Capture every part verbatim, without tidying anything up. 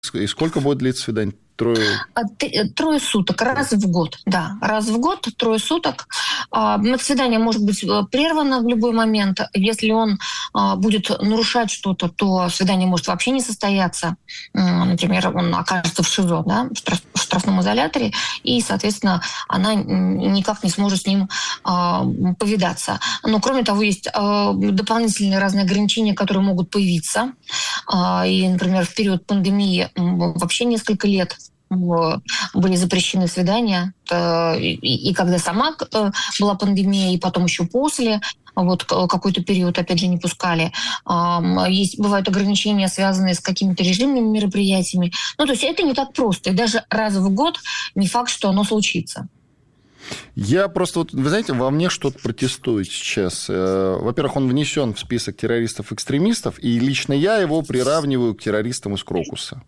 И сколько будет длиться свидание? Трое... Трое суток, раз в год, да. Раз в год, трое суток. Свидание может быть прервано в любой момент. Если он будет нарушать что-то, то свидание может вообще не состояться. Например, он окажется в ШИЗО, да, в штрафном изоляторе, и, соответственно, она никак не сможет с ним повидаться. Но, кроме того, есть дополнительные разные ограничения, которые могут появиться. И, например, в период пандемии вообще несколько лет были запрещены свидания, и, и когда сама была пандемия, и потом еще после, вот какой-то период, опять же, не пускали. Есть, бывают ограничения, связанные с какими-то режимными мероприятиями. Ну, то есть это не так просто. И даже раз в год не факт, что оно случится. Я просто, вот, вы знаете, во мне что-то протестует сейчас. Во-первых, он внесен в список террористов-экстремистов, и лично я его приравниваю к террористам из Крокуса.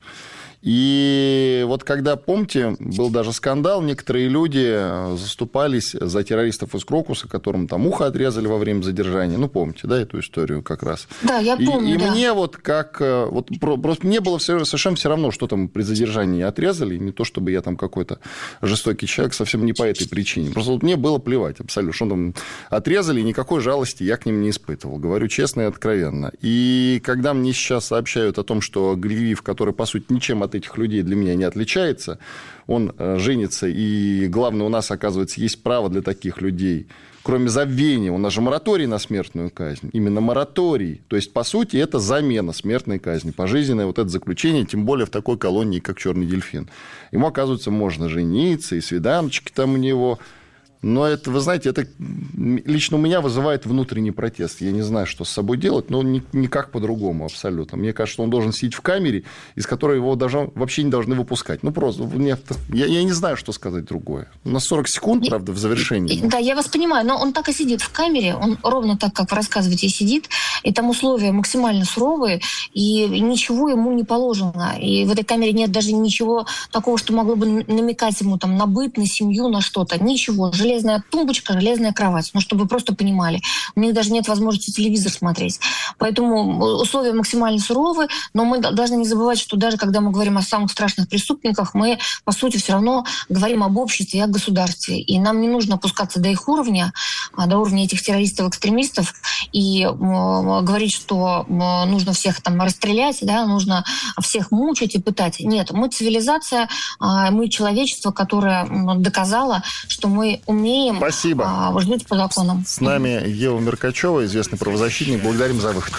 И вот когда, помните, был даже скандал, некоторые люди заступались за террористов из Крокуса, которым там ухо отрезали во время задержания. Ну, помните, да, эту историю как раз? Да, я помню, И, и да. мне вот как... Вот просто мне было совершенно все равно, что там при задержании отрезали. Не то, чтобы я там какой-то жестокий человек, совсем не по этой причине. Просто вот мне было плевать абсолютно, что там отрезали, и никакой жалости я к ним не испытывал. Говорю честно и откровенно. И когда мне сейчас сообщают о том, что Гривиев, который, по сути, ничем от этих людей для меня не отличается, он женится, и главное, у нас, оказывается, есть право для таких людей, кроме забвения, у нас же мораторий на смертную казнь, именно мораторий, то есть, по сути, это замена смертной казни, пожизненное вот это заключение, тем более в такой колонии, как «Черный дельфин». Ему, оказывается, можно жениться, и свиданочки там у него... Но это, вы знаете, это лично у меня вызывает внутренний протест. Я не знаю, что с собой делать, но никак по-другому абсолютно. Мне кажется, что он должен сидеть в камере, из которой его даже вообще не должны выпускать. Ну, просто я, я не знаю, что сказать другое. У нас сорок секунд, правда, в завершении. Да, я вас понимаю, но он так и сидит в камере, он ровно так, как вы рассказываете, и сидит, и там условия максимально суровые, и ничего ему не положено. И в этой камере нет даже ничего такого, что могло бы намекать ему там, на быт, на семью, на что-то. Ничего. Железная тумбочка, железная кровать. Ну, чтобы вы просто понимали. У них даже нет возможности телевизор смотреть. Поэтому условия максимально суровые, но мы должны не забывать, что даже когда мы говорим о самых страшных преступниках, мы, по сути, все равно говорим об обществе и о государстве. И нам не нужно опускаться до их уровня, до уровня этих террористов-экстремистов, и э, говорить, что э, нужно всех там расстрелять, да, нужно всех мучить и пытать. Нет, мы цивилизация, э, мы человечество, которое доказало, что мы умеем Спасибо. э, жить по законам. С нами Ева Меркачева, известный правозащитник. Благодарим за выход.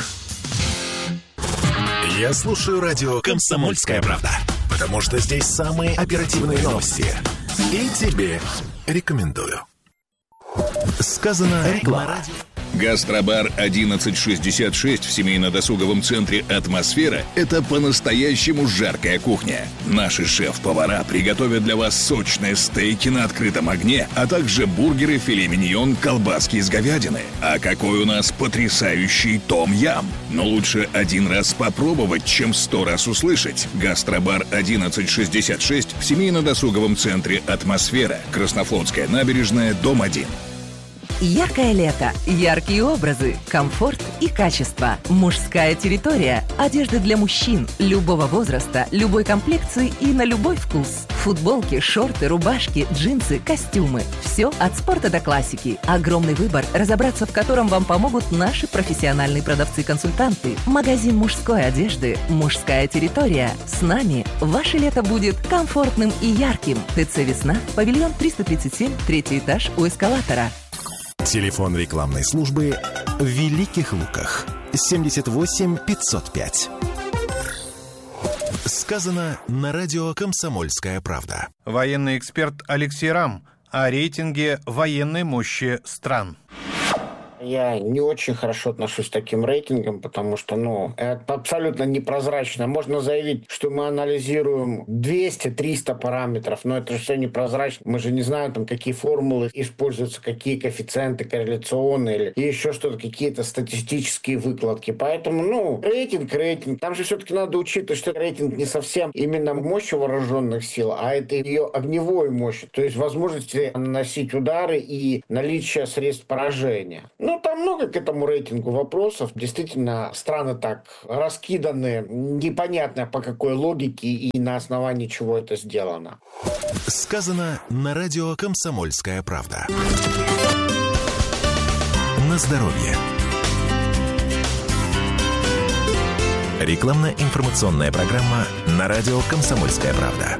Я слушаю радио «Комсомольская правда», потому что здесь самые оперативные новости. И тебе рекомендую. Сказано на радио. Гастробар одиннадцать шестьдесят шесть в семейно-досуговом центре «Атмосфера» — это по-настоящему жаркая кухня. Наши шеф-повара приготовят для вас сочные стейки на открытом огне, а также бургеры, филе миньон, колбаски из говядины. А какой у нас потрясающий том-ям! Но лучше один раз попробовать, чем сто раз услышать. Гастробар одиннадцать шестьдесят шесть в семейно-досуговом центре «Атмосфера», Краснофлотская набережная, дом один. Яркое лето, яркие образы, комфорт и качество. Мужская территория. Одежда для мужчин любого возраста, любой комплекции и на любой вкус. Футболки, шорты, рубашки, джинсы, костюмы. Все от спорта до классики. Огромный выбор, разобраться в котором вам помогут наши профессиональные продавцы-консультанты. Магазин мужской одежды «Мужская территория». С нами ваше лето будет комфортным и ярким. ТЦ «Весна», павильон триста тридцать семь, третий этаж у эскалатора. Телефон рекламной службы в Великих Луках. семьдесят восемь пятьсот пять. Сказано на радио «Комсомольская правда». Военный эксперт Алексей Рам о рейтинге военной мощи стран. Я не очень хорошо отношусь к таким рейтингам, потому что, ну, это абсолютно непрозрачно. Можно заявить, что мы анализируем двести-триста параметров, но это же все непрозрачно. Мы же не знаем, там, какие формулы используются, какие коэффициенты корреляционные или еще что-то, какие-то статистические выкладки. Поэтому, ну, рейтинг, рейтинг. Там же все-таки надо учитывать, что рейтинг не совсем именно мощь вооруженных сил, а это ее огневой мощь, то есть возможности наносить удары и наличие средств поражения. Ну, Ну, там много к этому рейтингу вопросов. Действительно, страны так раскиданы, непонятно по какой логике и на основании чего это сделано. Сказано на радио «Комсомольская правда». На здоровье. Рекламно-информационная программа на радио «Комсомольская правда».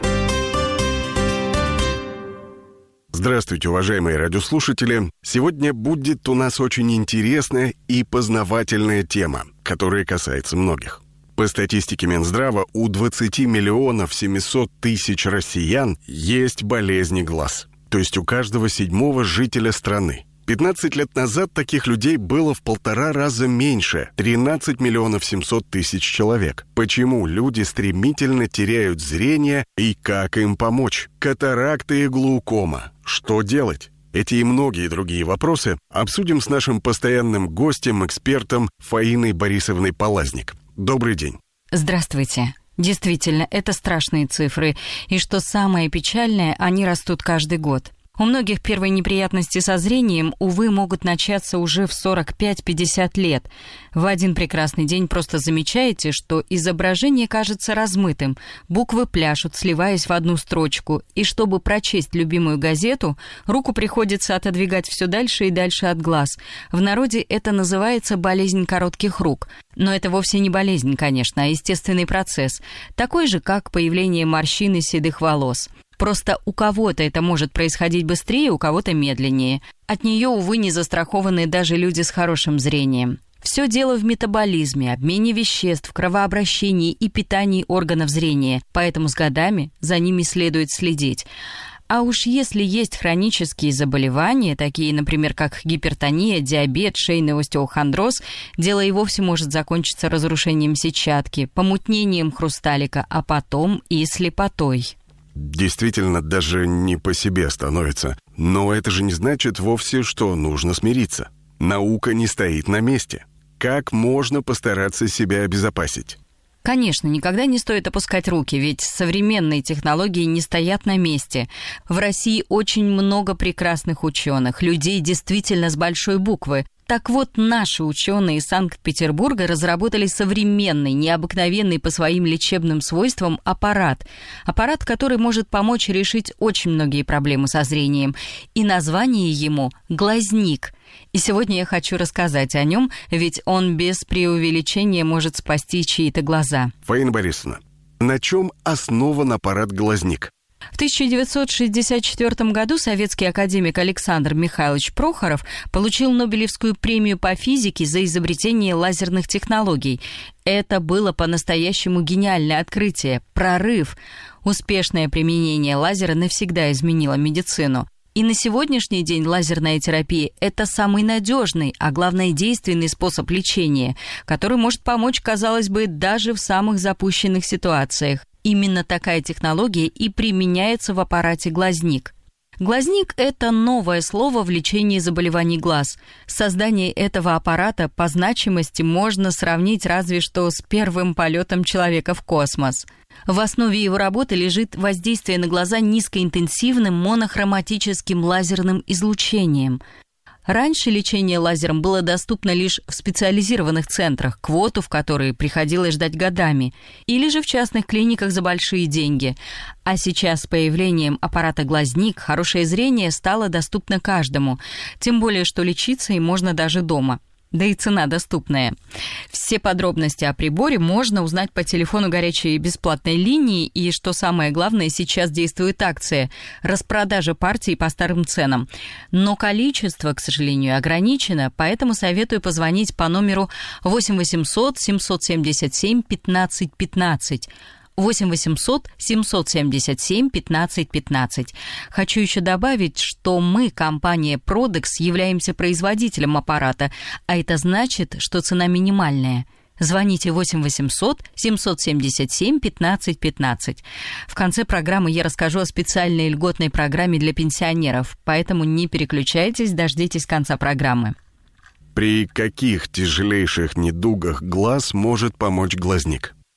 Здравствуйте, уважаемые радиослушатели! Сегодня будет у нас очень интересная и познавательная тема, которая касается многих. По статистике Минздрава, у двадцати миллионов семисот тысяч россиян есть болезни глаз. То есть у каждого седьмого жителя страны. пятнадцать лет назад таких людей было в полтора раза меньше – тринадцать миллионов семьсот тысяч человек. Почему люди стремительно теряют зрение и как им помочь? Катаракта и глаукома. Что делать? Эти и многие другие вопросы обсудим с нашим постоянным гостем, экспертом Фаиной Борисовной Полазник. Добрый день. Здравствуйте. Действительно, это страшные цифры. И что самое печальное, они растут каждый год. У многих первые неприятности со зрением, увы, могут начаться уже в сорок пять - пятьдесят лет. В один прекрасный день просто замечаете, что изображение кажется размытым, буквы пляшут, сливаясь в одну строчку, и чтобы прочесть любимую газету, руку приходится отодвигать все дальше и дальше от глаз. В народе это называется болезнь коротких рук. Но это вовсе не болезнь, конечно, а естественный процесс, такой же, как появление морщин и седых волос. Просто у кого-то это может происходить быстрее, у кого-то медленнее. От нее, увы, не застрахованы даже люди с хорошим зрением. Все дело в метаболизме, обмене веществ, кровообращении и питании органов зрения, поэтому с годами за ними следует следить. А уж если есть хронические заболевания, такие, например, как гипертония, диабет, шейный остеохондроз, дело и вовсе может закончиться разрушением сетчатки, помутнением хрусталика, а потом и слепотой. Действительно, даже не по себе становится. Но это же не значит вовсе, что нужно смириться. Наука не стоит на месте. Как можно постараться себя обезопасить? Конечно, никогда не стоит опускать руки, ведь современные технологии не стоят на месте. В России очень много прекрасных ученых, людей действительно с большой буквы. Так вот, наши ученые из Санкт-Петербурга разработали современный, необыкновенный по своим лечебным свойствам аппарат. Аппарат, который может помочь решить очень многие проблемы со зрением. И название ему «Глазник». И сегодня я хочу рассказать о нем, ведь он без преувеличения может спасти чьи-то глаза. Фаина Борисовна, на чем основан аппарат «Глазник»? В тысяча девятьсот шестьдесят четвёртом году советский академик Александр Михайлович Прохоров получил Нобелевскую премию по физике за изобретение лазерных технологий. Это было по-настоящему гениальное открытие, прорыв. Успешное применение лазера навсегда изменило медицину. И на сегодняшний день лазерная терапия – это самый надежный, а главное действенный способ лечения, который может помочь, казалось бы, даже в самых запущенных ситуациях. Именно такая технология и применяется в аппарате «Глазник». Глазник – это новое слово в лечении заболеваний глаз. Создание этого аппарата по значимости можно сравнить разве что с первым полетом человека в космос. В основе его работы лежит воздействие на глаза низкоинтенсивным монохроматическим лазерным излучением. Раньше лечение лазером было доступно лишь в специализированных центрах, квоту в которые приходилось ждать годами, или же в частных клиниках за большие деньги. А сейчас с появлением аппарата «Глазник» хорошее зрение стало доступно каждому, тем более что лечиться им можно даже дома. Да и цена доступная. Все подробности о приборе можно узнать по телефону горячей бесплатной линии. И, что самое главное, сейчас действует акция – распродажа партий по старым ценам. Но количество, к сожалению, ограничено, поэтому советую позвонить по номеру восемь восемьсот семьсот семьдесят семь пятнадцать пятнадцать. восемь восемьсот семьсот семьдесят семь пятнадцать пятнадцать. Хочу еще добавить, что мы, компания Продекс, являемся производителем аппарата, а это значит, что цена минимальная. Звоните восемь восемьсот семьсот семьдесят семь пятнадцать пятнадцать. В конце программы я расскажу о специальной льготной программе для пенсионеров, поэтому не переключайтесь, дождитесь конца программы. При каких тяжелейших недугах глаз может помочь глазник?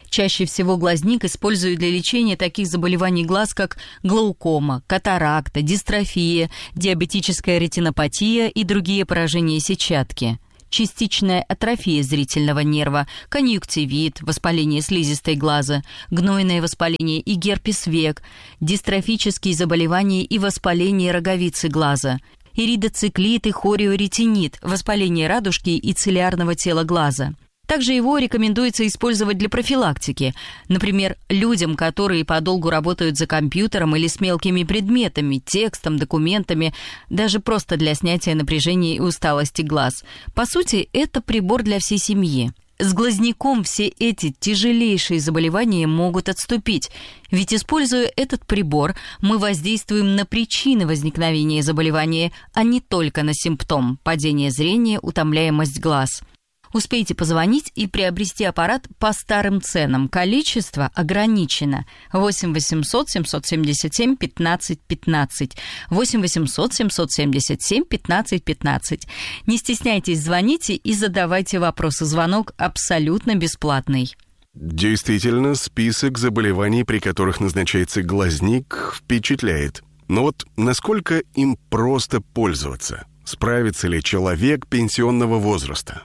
Чаще всего глазник используют для лечения таких заболеваний глаз, как глаукома, катаракта, дистрофия, диабетическая ретинопатия и другие поражения сетчатки. Частичная атрофия зрительного нерва, конъюнктивит, воспаление слизистой глаза, гнойное воспаление и герпес век, дистрофические заболевания и воспаление роговицы глаза, иридоциклит и хориоретинит, воспаление радужки и цилиарного тела глаза. Также его рекомендуется использовать для профилактики, например, людям, которые подолгу работают за компьютером или с мелкими предметами, текстом, документами, даже просто для снятия напряжения и усталости глаз. По сути, это прибор для всей семьи. С глазником все эти тяжелейшие заболевания могут отступить, ведь, используя этот прибор, мы воздействуем на причины возникновения заболевания, а не только на симптом – падение зрения, утомляемость глаз. Успейте позвонить и приобрести аппарат по старым ценам. Количество ограничено. восемь восемьсот семьсот семьдесят семь пятнадцать пятнадцать. восемь восемьсот семьсот семьдесят семь пятнадцать пятнадцать. Не стесняйтесь, звоните и задавайте вопросы. Звонок абсолютно бесплатный. Действительно, список заболеваний, при которых назначается глазник, впечатляет. Но вот насколько им просто пользоваться? Справится ли человек пенсионного возраста?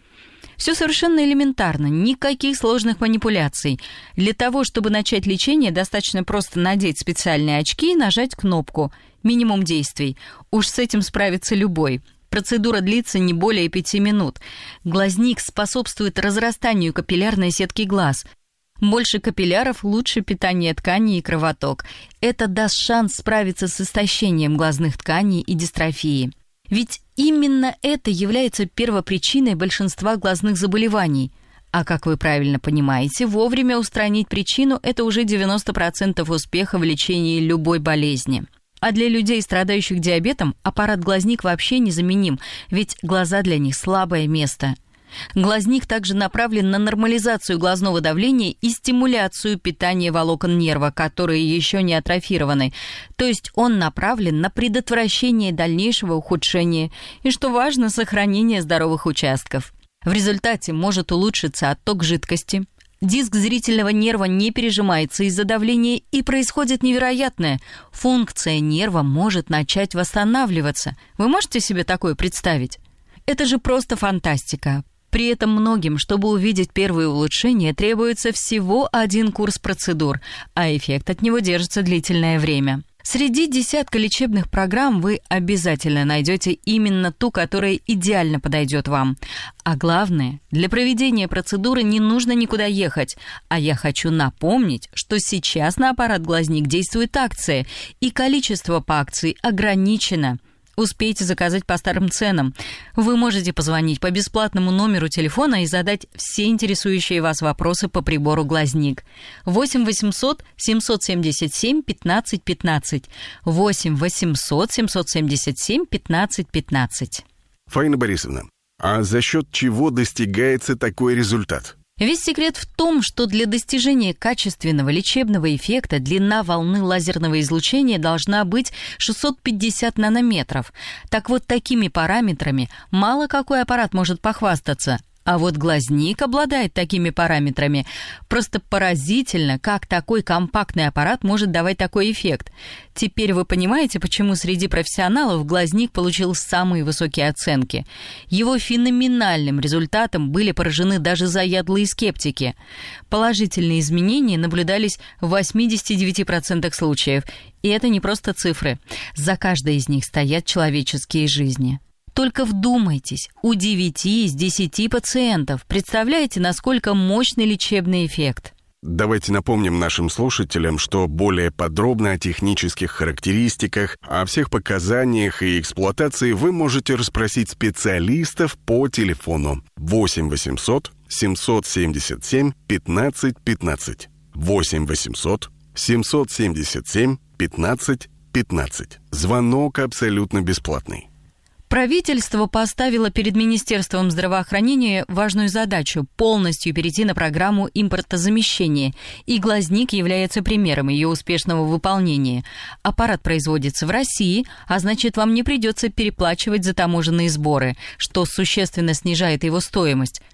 Все совершенно элементарно, никаких сложных манипуляций. Для того, чтобы начать лечение, достаточно просто надеть специальные очки и нажать кнопку. Минимум действий. Уж с этим справится любой. Процедура длится не более пяти минут. Глазник способствует разрастанию капиллярной сетки глаз. Больше капилляров, лучше питание тканей и кровоток. Это даст шанс справиться с истощением глазных тканей и дистрофией. Ведь именно это является первопричиной большинства глазных заболеваний. А как вы правильно понимаете, вовремя устранить причину – это уже девяносто процентов успеха в лечении любой болезни. А для людей, страдающих диабетом, аппарат-глазник вообще незаменим, ведь глаза для них слабое место. Глазник также направлен на нормализацию глазного давления и стимуляцию питания волокон нерва, которые еще не атрофированы. То есть он направлен на предотвращение дальнейшего ухудшения и, что важно, сохранение здоровых участков. В результате может улучшиться отток жидкости. Диск зрительного нерва не пережимается из-за давления, и происходит невероятное. Функция нерва может начать восстанавливаться. Вы можете себе такое представить? Это же просто фантастика. При этом многим, чтобы увидеть первые улучшения, требуется всего один курс процедур, а эффект от него держится длительное время. Среди десятка лечебных программ вы обязательно найдете именно ту, которая идеально подойдет вам. А главное, для проведения процедуры не нужно никуда ехать. А я хочу напомнить, что сейчас на аппарат-глазник действует акция, и количество по акции ограничено. Успейте заказать по старым ценам. Вы можете позвонить по бесплатному номеру телефона и задать все интересующие вас вопросы по прибору «Глазник». восемь восемьсот семьсот семьдесят семь пятнадцать пятнадцать. восемь восемьсот семьсот семьдесят семь пятнадцать пятнадцать. Фаина Борисовна, а за счет чего достигается такой результат? Весь секрет в том, что для достижения качественного лечебного эффекта длина волны лазерного излучения должна быть шестьсот пятьдесят нанометров. Так вот, такими параметрами мало какой аппарат может похвастаться. А вот глазник обладает такими параметрами. Просто поразительно, как такой компактный аппарат может давать такой эффект. Теперь вы понимаете, почему среди профессионалов глазник получил самые высокие оценки. Его феноменальным результатом были поражены даже заядлые скептики. Положительные изменения наблюдались в восемьдесят девять процентов случаев. И это не просто цифры. За каждой из них стоят человеческие жизни. Только вдумайтесь, у девяти из десяти пациентов. Представляете, насколько мощный лечебный эффект? Давайте напомним нашим слушателям, что более подробно о технических характеристиках, о всех показаниях и эксплуатации вы можете расспросить специалистов по телефону восемь восемьсот семьсот семьдесят семь пятнадцать пятнадцать. восемь восемьсот семьсот семьдесят семь пятнадцать пятнадцать. Звонок абсолютно бесплатный. Правительство поставило перед Министерством здравоохранения важную задачу – полностью перейти на программу импортозамещения, и глазник является примером ее успешного выполнения. Аппарат производится в России, а значит, вам не придется переплачивать за таможенные сборы, что существенно снижает его стоимость.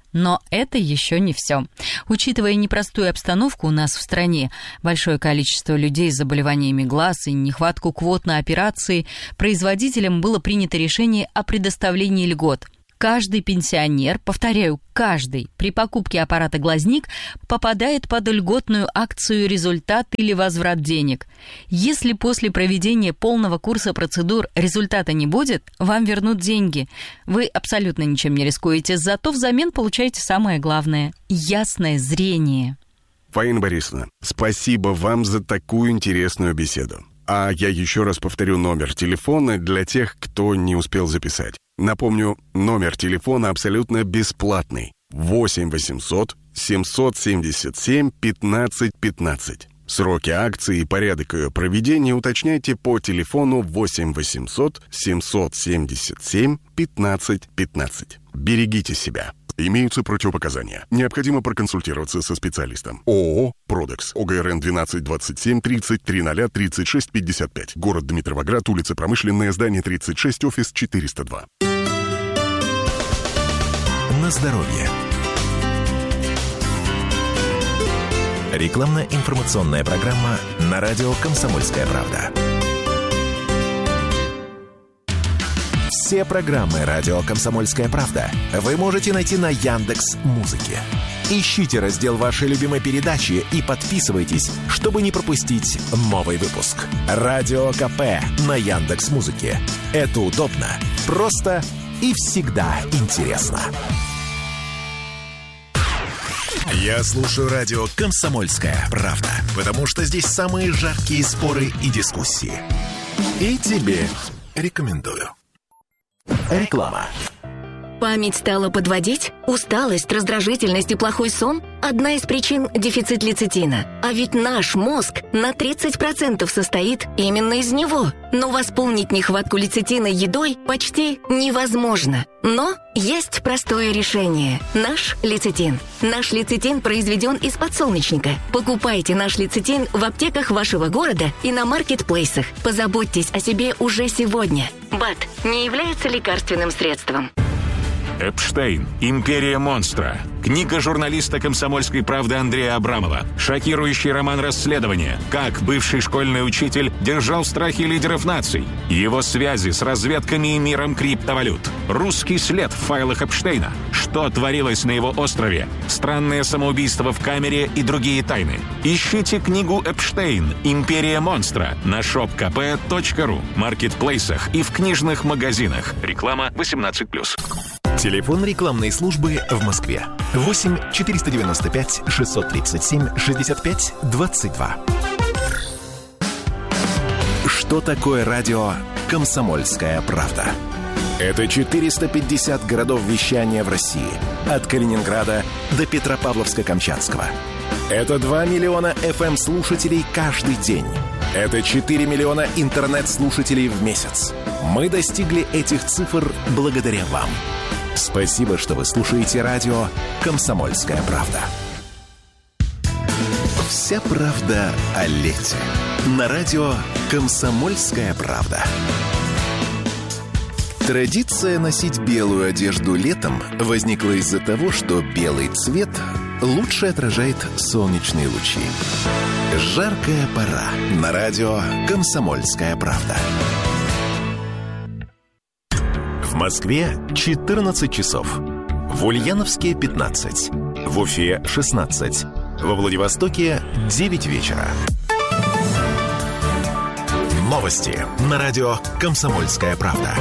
Но это еще не все. Учитывая непростую обстановку у нас в стране, большое количество людей с заболеваниями глаз и нехватку квот на операции, производителям было принято решение о предоставлении льгот. Каждый пенсионер, повторяю, каждый, при покупке аппарата «Глазник» попадает под льготную акцию «Результат» или «Возврат денег». Если после проведения полного курса процедур результата не будет, вам вернут деньги. Вы абсолютно ничем не рискуете, зато взамен получаете самое главное – ясное зрение. Фаина Борисовна, спасибо вам за такую интересную беседу. А я еще раз повторю номер телефона для тех, кто не успел записать. Напомню, номер телефона абсолютно бесплатный. восемь восемьсот семьсот семьдесят семь пятнадцать пятнадцать. Сроки акции и порядок ее проведения уточняйте по телефону восемь восемьсот семьсот семьдесят семь пятнадцать пятнадцать. Берегите себя. Имеются противопоказания. Необходимо проконсультироваться со специалистом. ООО «Продекс». ОГРН двенадцать двадцать семь тридцать три ноль тридцать шесть пятьдесят пять. Город Дмитровоград, улица Промышленная, здание тридцать шесть, офис четыреста два. На здоровье. Рекламно-информационная программа на радио «Комсомольская правда». Все программы радио «Комсомольская правда» вы можете найти на Яндекс.Музыке. Ищите раздел вашей любимой передачи и подписывайтесь, чтобы не пропустить новый выпуск. Радио КП на Яндекс.Музыке. Это удобно, просто и всегда интересно. Я слушаю радио «Комсомольская правда», потому что здесь самые жаркие споры и дискуссии. И тебе рекомендую. Реклама. Память стала подводить? Усталость, раздражительность и плохой сон – одна из причин – дефицит лецитина. А ведь наш мозг на тридцать процентов состоит именно из него. Но восполнить нехватку лецитина едой почти невозможно. Но есть простое решение – наш лецитин. Наш лецитин произведен из подсолнечника. Покупайте наш лецитин в аптеках вашего города и на маркетплейсах. Позаботьтесь о себе уже сегодня. БАД не является лекарственным средством. Эпштейн. Империя монстра. Книга журналиста «Комсомольской правды» Андрея Абрамова. Шокирующий роман расследования. Как бывший школьный учитель держал в страхе лидеров наций. Его связи с разведками и миром криптовалют. Русский след в файлах Эпштейна. Что творилось на его острове. Странное самоубийство в камере и другие тайны. Ищите книгу «Эпштейн. Империя монстра» на шоп ка пэ точка ру, маркетплейсах и в книжных магазинах. Реклама восемнадцать плюс. Телефон рекламной службы в Москве. восемь четыреста девяносто пять шестьсот тридцать семь шестьдесят пять двадцать два. Что такое радио «Комсомольская правда»? Это четыреста пятьдесят городов вещания в России. От Калининграда до Петропавловска-Камчатского. Это два миллиона эф эм-слушателей каждый день. Это четыре миллиона интернет-слушателей в месяц. Мы достигли этих цифр благодаря вам. Спасибо, что вы слушаете радио «Комсомольская правда». Вся правда о лете. На радио «Комсомольская правда». Традиция носить белую одежду летом возникла из-за того, что белый цвет лучше отражает солнечные лучи. Жаркая пора. На радио «Комсомольская правда». В Москве четырнадцать часов. В Ульяновске пятнадцать. В Уфе шестнадцать. Во Владивостоке девять вечера. Новости на радио «Комсомольская правда».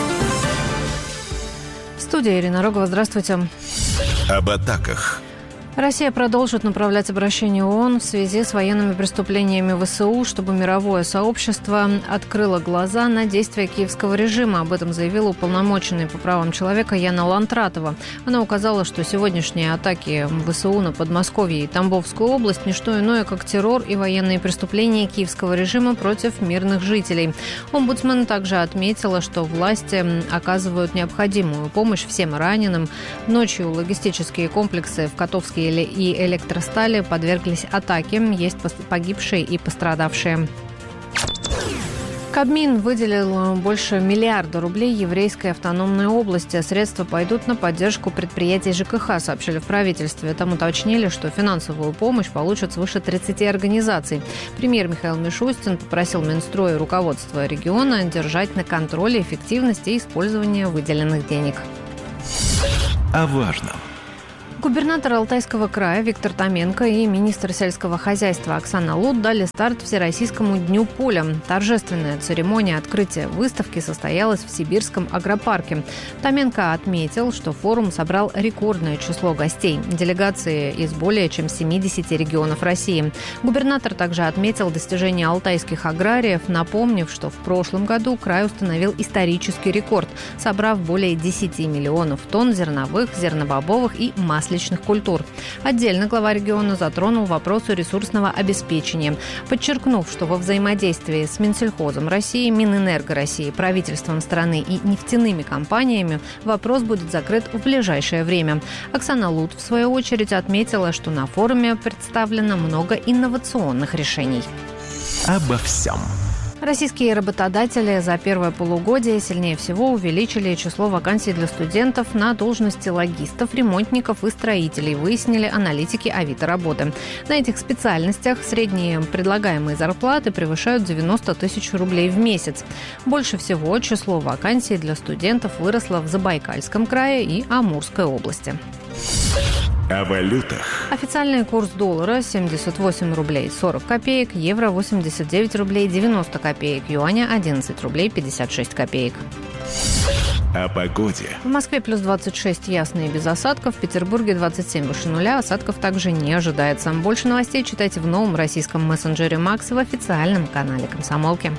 Студия Ирина Рогова. Здравствуйте. Об атаках. Россия продолжит направлять обращение ООН в связи с военными преступлениями ВСУ, чтобы мировое сообщество открыло глаза на действия киевского режима. Об этом заявила уполномоченная по правам человека Яна Лантратова. Она указала, что сегодняшние атаки ВСУ на Подмосковье и Тамбовскую область – не что иное, как террор и военные преступления киевского режима против мирных жителей. Омбудсмен также отметила, что власти оказывают необходимую помощь всем раненым. Ночью логистические комплексы в Котовске и Электростали подверглись атаке. Есть погибшие и пострадавшие. Кабмин выделил больше миллиарда рублей еврейской автономной области. Средства пойдут на поддержку предприятий ЖКХ, сообщили в правительстве. Там уточнили, что финансовую помощь получат свыше тридцати организаций. Премьер Михаил Мишустин попросил Минстрой и руководство региона держать на контроле эффективность и использование выделенных денег. О важном. Губернатор Алтайского края Виктор Томенко и министр сельского хозяйства Оксана Лут дали старт Всероссийскому дню поля. Торжественная церемония открытия выставки состоялась в Сибирском агропарке. Томенко отметил, что форум собрал рекордное число гостей. Делегации из более чем семидесяти регионов России. Губернатор также отметил достижения алтайских аграриев, напомнив, что в прошлом году край установил исторический рекорд, собрав более десяти миллионов тонн зерновых, зернобобовых и масляных личных культур. Отдельно глава региона затронул вопрос ресурсного обеспечения, подчеркнув, что во взаимодействии с Минсельхозом России, Минэнерго России, правительством страны и нефтяными компаниями вопрос будет закрыт в ближайшее время. Оксана Лут, в свою очередь, отметила, что на форуме представлено много инновационных решений. Обо всем. Российские работодатели за первое полугодие сильнее всего увеличили число вакансий для студентов на должности логистов, ремонтников и строителей, выяснили аналитики Авито работы. На этих специальностях средние предлагаемые зарплаты превышают девяносто тысяч рублей в месяц. Больше всего число вакансий для студентов выросло в Забайкальском крае и Амурской области. О валютах. Официальный курс доллара семьдесят восемь рублей сорок копеек, евро восемьдесят девять рублей девяносто копеек, юаня одиннадцать рублей пятьдесят шесть копеек. О погоде. В Москве плюс двадцать шесть, ясно и без осадков. В Петербурге двадцать семь, выше нуля. Осадков также не ожидается. Больше новостей читайте в новом российском мессенджере «Макс» и в официальном канале «Комсомолки».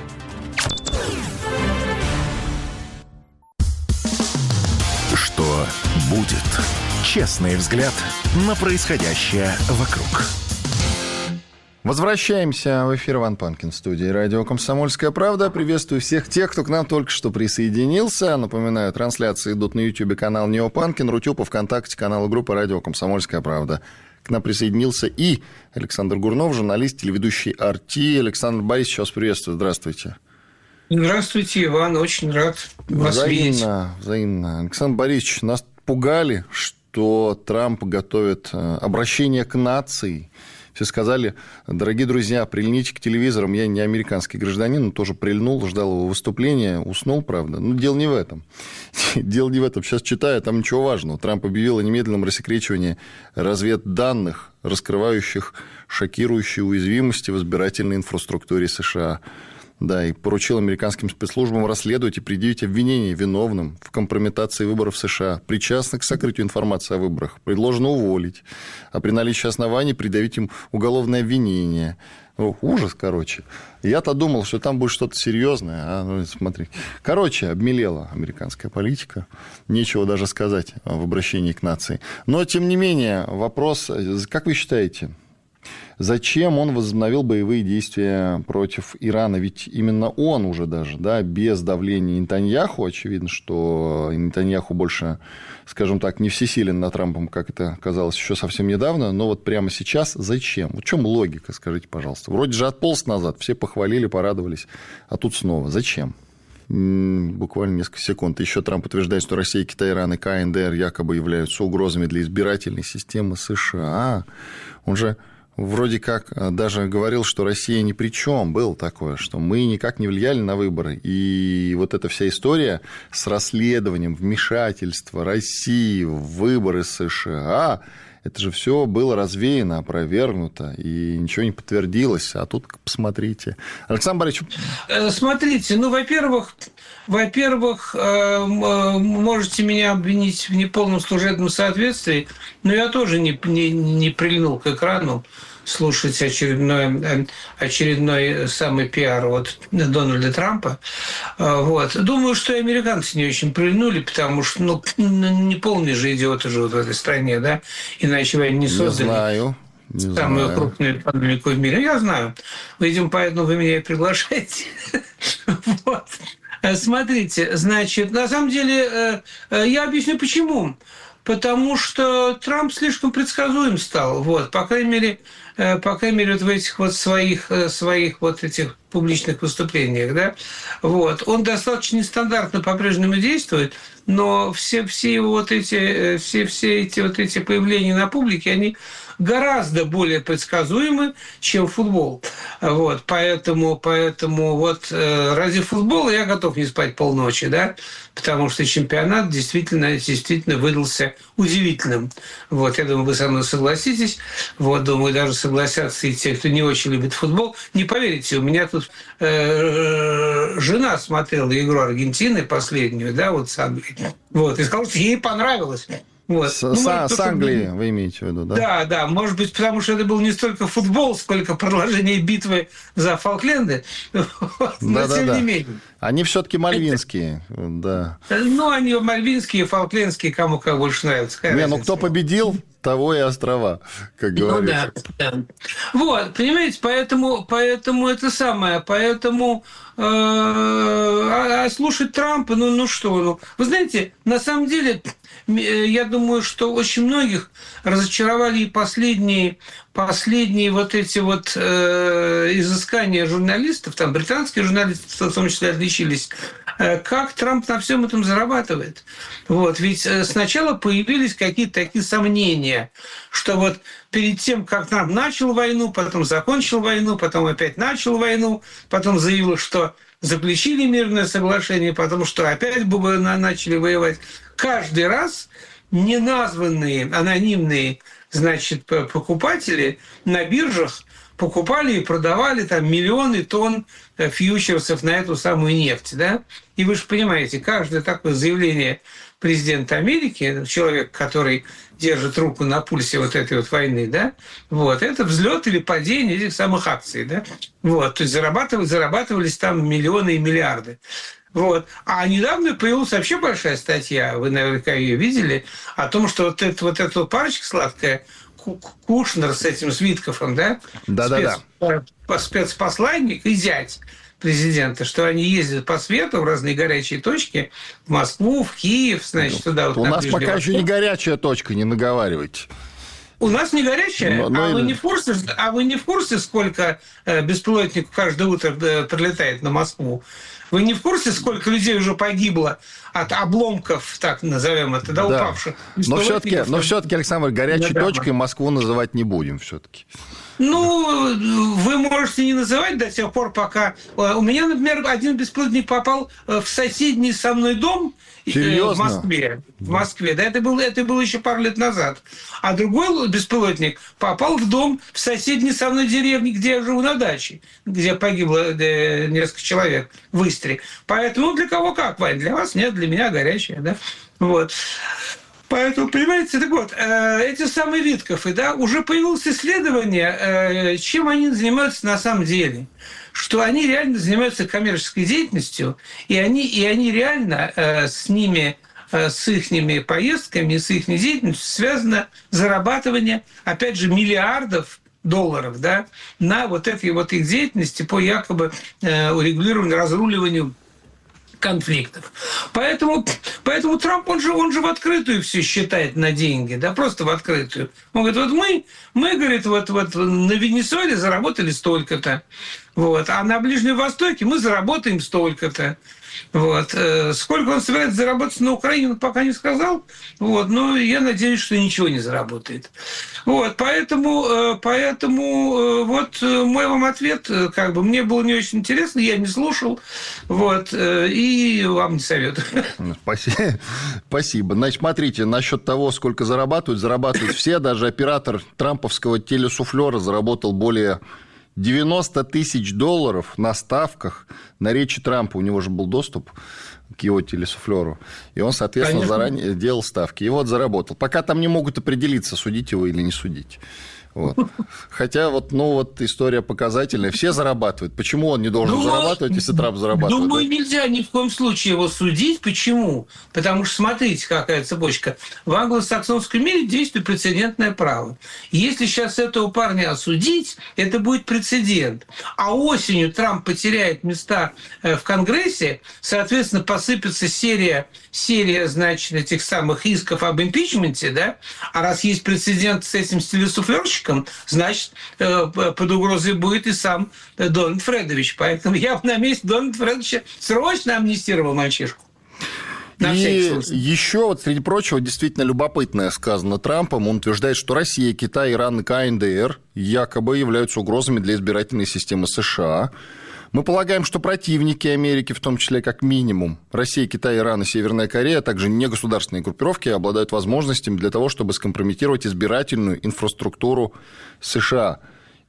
Что будет? Честный взгляд на происходящее вокруг. Возвращаемся в эфир. Иван Панкин в студии радио «Комсомольская правда». Приветствую всех тех, кто к нам только что присоединился. Напоминаю, трансляции идут на YouTube канал Нео Панкин, Рутюб, ВКонтакте канал и группа радио «Комсомольская правда». К нам присоединился и Александр Гурнов, журналист, телеведущий эр ти. Александр Борисович, вас приветствую. Здравствуйте. Здравствуйте, Иван. Очень рад вас взаимно, видеть. Взаимно. Александр Борисович, нас пугали, что Трамп готовит обращение к нации. Все сказали: дорогие друзья, прильните к телевизорам. Я не американский гражданин, но тоже прильнул, ждал его выступления, уснул, правда. Но дело не в этом. Дело не в этом. Сейчас читаю, там ничего важного. Трамп объявил о немедленном рассекречивании разведданных, раскрывающих шокирующие уязвимости в избирательной инфраструктуре США. Да, и поручил американским спецслужбам расследовать и предъявить обвинения виновным в компрометации выборов США, причастных к сокрытию информации о выборах. Предложено уволить, а при наличии оснований предъявить им уголовное обвинение. О, ужас, короче. Я-то думал, что там будет что-то серьезное. А, ну, смотри. Короче, обмелела американская политика. Нечего даже сказать в обращении к нации. Но, тем не менее, вопрос, как вы считаете, зачем он возобновил боевые действия против Ирана? Ведь именно он уже даже, да, без давления Нетаньяху, очевидно, что Нетаньяху больше, скажем так, не всесилен над Трампом, как это казалось еще совсем недавно, но вот прямо сейчас зачем? В чем логика, скажите, пожалуйста? Вроде же отполз назад, все похвалили, порадовались, а тут снова. Зачем? Буквально несколько секунд. Еще Трамп утверждает, что Россия, Китай, Иран и ка эн дэ эр якобы являются угрозами для избирательной системы США. Он же вроде как даже говорил, что Россия ни при чем. Было такое, что мы никак не влияли на выборы. И вот эта вся история с расследованием вмешательства России в выборы США, это же все было развеяно, опровергнуто, и ничего не подтвердилось. А тут, посмотрите. Александр Борисович. Смотрите, ну, во-первых, во-первых, можете меня обвинить в неполном служебном соответствии, но я тоже не, не, не прильнул к экрану слушать очередной, очередной самый пиар от Дональда Трампа. Вот. Думаю, что и американцы не очень прильнули, потому что, ну, не полные же идиоты живут в этой стране, да? Иначе вы не создали. Не знаю. Не самую знаю. крупную экономику в мире. Я знаю. Видимо, поэтому вы меня и приглашаете. Вот. Смотрите, значит, на самом деле, я объясню, почему. потому что Трамп слишком предсказуем стал. Вот, по крайней мере, по крайней мере, вот в этих вот своих, своих вот этих публичных выступлениях, да, вот. Он достаточно нестандартно по-прежнему действует, но все, все его вот эти, все, все эти вот эти появления на публике, они гораздо более предсказуемы, чем футбол. Вот, поэтому, поэтому вот э, ради футбола я готов не спать полночи, да, потому что чемпионат действительно, действительно выдался удивительным. Вот, я думаю, вы со мной согласитесь. Вот, думаю, даже согласятся и те, кто не очень любит футбол. Не поверите, у меня тут э, жена смотрела игру Аргентины последнюю, да, вот с Англией. Вот, и сказала, что ей понравилось. Вот. С, ну, с, может, с Англии что... вы имеете в виду, да? Да, да, может быть, потому что это был не столько футбол, сколько продолжение битвы за Фолкленды, но да, тем да, не да. менее. Они все-таки мальвинские, да. Ну, они мальвинские, фолклендские, кому как больше нравится. Не, разница? Ну кто победил, того и острова, как говорится. Ну, да, да. Вот, понимаете, поэтому, поэтому это самое, поэтому э, а, а слушать Трампа, ну, ну что, ну, вы знаете, на самом деле, я думаю, что очень многих разочаровали и последние, последние вот эти вот э, изыскания журналистов, там британские журналисты в том числе отличились, э, как Трамп на всем этом зарабатывает. Вот, ведь сначала появились какие-то такие сомнения, что вот перед тем, как Трамп начал войну, потом закончил войну, потом опять начал войну, потом заявил, что заключили мирное соглашение, потому что опять начали воевать. Каждый раз неназванные анонимные, значит, покупатели на биржах покупали и продавали там миллионы тонн фьючерсов на эту самую нефть, да? И вы же понимаете, каждое такое заявление президента Америки, человек, который держит руку на пульсе вот этой вот войны, да, вот, это взлет или падение этих самых акций, да, вот, то есть зарабатывали, зарабатывались там миллионы и миллиарды. Вот. А недавно появилась вообще большая статья, вы наверняка ее видели, о том, что вот, это, вот эта вот парочка сладкая, Кушнер с этим Свиткофом, да, да-да-да, Спец, спецпосланник и зять президента, что они ездят по свету в разные горячие точки, в Москву, в Киев, значит, туда. Вот, у нас пока еще не горячая точка, не наговаривайте. У нас не горячая, но, но... А, вы не в курсе, а вы не в курсе, сколько беспилотников каждое утро прилетает на Москву? Вы не в курсе, сколько людей уже погибло от обломков, так назовем это, да, да. упавших? Но все-таки, но все-таки, Александр, горячей да, точкой Москву называть не будем все-таки. Ну, вы можете не называть до тех пор, пока... У меня, например, один беспилотник попал в соседний со мной дом. Серьезно? В Москве. В Москве. Да, это было, это было еще пару лет назад. А другой беспилотник попал в дом в соседней со мной деревне, где я живу на даче, где погибло несколько человек в Истре. Поэтому для кого как, Вань? Для вас нет, для меня горячая, да? Вот. Поэтому, понимаете, так вот, эти самые Виткофы, да, уже появилось исследование, чем они занимаются на самом деле. Что они реально занимаются коммерческой деятельностью, и они, и они реально с ними, с их поездками, с их деятельностью связано зарабатывание, опять же, миллиардов долларов, да, на вот этой вот их деятельности по якобы урегулированию, разруливанию конфликтов. Поэтому, поэтому Трамп, он же, он же в открытую все считает на деньги, да, просто в открытую. Он говорит, вот мы, мы, говорит, вот, вот на Венесуэле заработали столько-то, вот, а на Ближнем Востоке мы заработаем столько-то. Вот. Сколько он собирается заработать на Украине, он пока не сказал. Вот. Но я надеюсь, что ничего не заработает. Вот. Поэтому, поэтому вот мой вам ответ, как бы, мне было не очень интересно, я не слушал. Вот. И вам не советую. Спасибо. Спасибо. Значит, смотрите, насчет того, сколько зарабатывают, зарабатывают все. Даже оператор трамповского телесуфлера заработал более девяносто тысяч долларов на ставках на речи Трампа. У него же был доступ к его телесуфлеру. И он, соответственно, Конечно. заранее делал ставки. И вот заработал. Пока там не могут определиться, судить его или не судить. Вот. Хотя вот, ну, вот история показательная. Все зарабатывают. Почему он не должен думаю, зарабатывать, если Трамп зарабатывает? Думаю, да? Нельзя ни в коем случае его судить. Почему? Потому что, смотрите, какая цепочка. В англосаксонском мире действует прецедентное право. Если сейчас этого парня осудить, это будет прецедент. А осенью Трамп потеряет места в Конгрессе, соответственно, посыпется серия, серия, значит, этих самых исков об импичменте, да? А раз есть прецедент с этим телесуфлерщиком, значит, под угрозой будет и сам Дональд Фредович. Поэтому я бы на месте Дональда Фредовича срочно амнистировал мальчишку. На и еще, вот, среди прочего, действительно любопытное сказано Трампом. Он утверждает, что Россия, Китай, Иран и КНДР якобы являются угрозами для избирательной системы США. Мы полагаем, что противники Америки, в том числе как минимум Россия, Китай, Иран и Северная Корея, а также негосударственные группировки, обладают возможностями для того, чтобы скомпрометировать избирательную инфраструктуру США.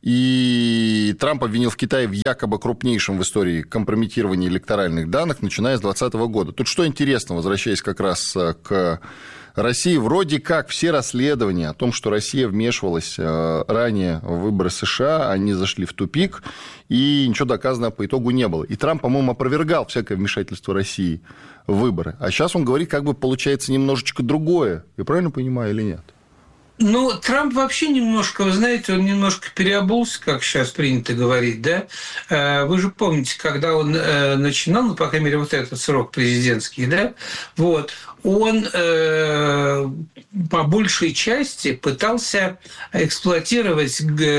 И Трамп обвинил в Китае в якобы крупнейшем в истории компрометировании электоральных данных, начиная с двадцатого года. Тут что интересно, возвращаясь как раз к России, вроде как все расследования о том, что Россия вмешивалась ранее в выборы США, они зашли в тупик, и ничего доказанного по итогу не было. И Трамп, по-моему, опровергал всякое вмешательство России в выборы. А сейчас он говорит, как бы получается немножечко другое. Я правильно понимаю или нет? Ну, Трамп вообще немножко, вы знаете, он немножко переобулся, как сейчас принято говорить, да? Вы же помните, когда он начинал, ну, по крайней мере, вот этот срок президентский, да, вот, он э, по большей части пытался эксплуатировать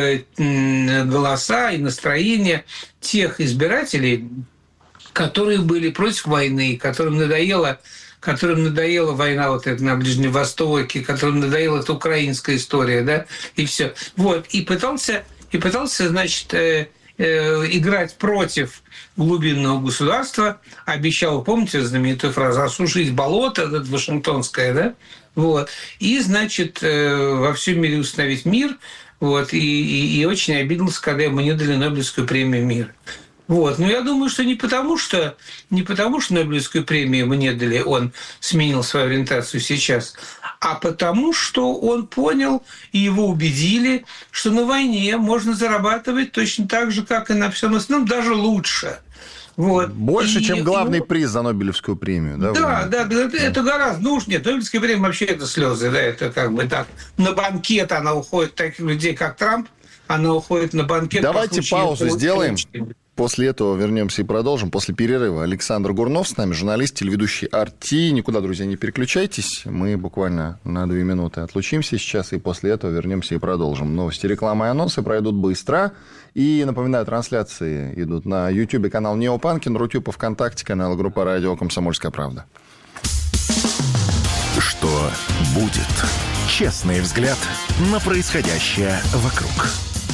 голоса и настроения тех избирателей, которые были против войны, которым надоело которым надоела война вот эта на Ближнем Востоке, которым надоела эта украинская история, да, и все. Вот, и пытался, и пытался, значит, э, э, играть против глубинного государства, обещал, помните знаменитую фразу, осушить болото, это вашингтонское, да, вот, и, значит, э, во всем мире установить мир, вот, и, и, и очень обиделся, когда ему не дали Нобелевскую премию мира. Вот. Но я думаю, что не потому, что, не потому, что Нобелевскую премию ему не дали, он сменил свою ориентацию сейчас, а потому, что он понял, и его убедили, что на войне можно зарабатывать точно так же, как и на всем остальном, даже лучше. Вот. Больше, и, чем главный ну, приз за Нобелевскую премию. Да, да, да, да, это, это гораздо. Ну уж нет, Нобелевская премия вообще это слезы. Да, это как бы так. На банкет она уходит таких людей, как Трамп, она уходит на банкет. Давайте паузу сделаем. После этого вернемся и продолжим. После перерыва Александр Гурнов с нами, журналист, телеведущий ар ти. Никуда, друзья, не переключайтесь. Мы буквально на две минуты отлучимся сейчас, и после этого вернемся и продолжим. Новости, реклама и анонсы пройдут быстро. И, напоминаю, трансляции идут на YouTube, канал Неопанкин, Рутюб, ВКонтакте, канал группа радио «Комсомольская правда». Что будет? Честный взгляд на происходящее вокруг.